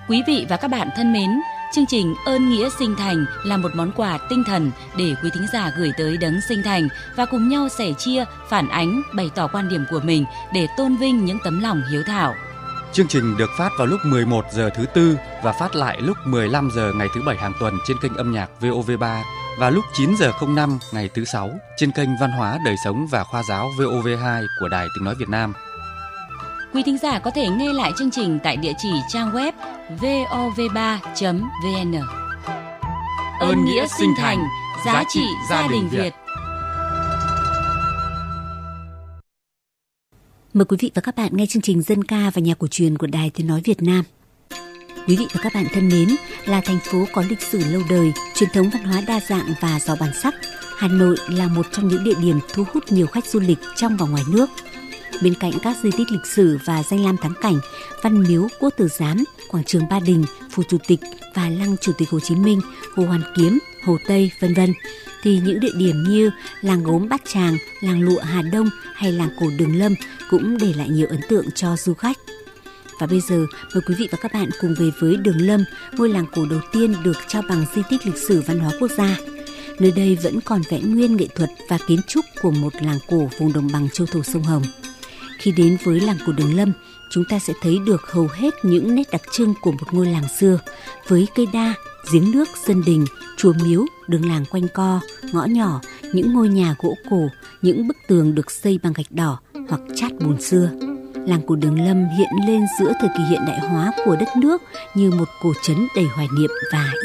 Quý vị và các bạn thân mến, chương trình Ơn Nghĩa Sinh Thành là một món quà tinh thần để quý thính giả gửi tới Đấng Sinh Thành và cùng nhau sẻ chia, phản ánh, bày tỏ quan điểm của mình để tôn vinh những tấm lòng hiếu thảo. Chương trình được phát vào lúc 11 giờ thứ Tư và phát lại lúc 15 giờ ngày thứ Bảy hàng tuần trên kênh âm nhạc VOV3 và lúc 9 giờ 05 ngày thứ Sáu trên kênh Văn hóa, Đời sống và Khoa giáo VOV2 của Đài Tiếng nói Việt Nam. Quý thính giả có thể nghe lại chương trình tại địa chỉ trang web vov3.vn. Ơn Nghĩa Sinh Thành, giá trị gia đình Việt. Mời quý vị và các bạn nghe chương trình Dân ca và nhạc cổ truyền của Đài Tiếng nói Việt Nam. Quý vị và các bạn thân mến, là thành phố có lịch sử lâu đời, truyền thống văn hóa đa dạng và giàu bản sắc, Hà Nội là một trong những địa điểm thu hút nhiều khách du lịch trong và ngoài nước. Bên cạnh các di tích lịch sử và danh lam thắng cảnh, Văn Miếu Quốc Tử Giám, Quảng trường Ba Đình, Phủ Chủ tịch và Lăng Chủ tịch Hồ Chí Minh, Hồ Hoàn Kiếm, Hồ Tây, v.v. thì những địa điểm như làng gốm Bát Tràng, làng lụa Hà Đông hay làng cổ Đường Lâm cũng để lại nhiều ấn tượng cho du khách. Và bây giờ, mời quý vị và các bạn cùng về với Đường Lâm, ngôi làng cổ đầu tiên được trao bằng di tích lịch sử văn hóa quốc gia. Nơi đây vẫn còn vẹn nguyên nghệ thuật và kiến trúc của một làng cổ vùng đồng bằng châu thổ sông Hồng. Khi đến với làng cổ Đường Lâm, chúng ta sẽ thấy được hầu hết những nét đặc trưng của một ngôi làng xưa, với cây đa, giếng nước, sân đình, chùa miếu, đường làng quanh co, ngõ nhỏ, những ngôi nhà gỗ cổ, những bức tường được xây bằng gạch đỏ hoặc chát bùn xưa. Làng cổ Đường Lâm hiện lên giữa thời kỳ hiện đại hóa của đất nước như một cổ trấn đầy hoài niệm và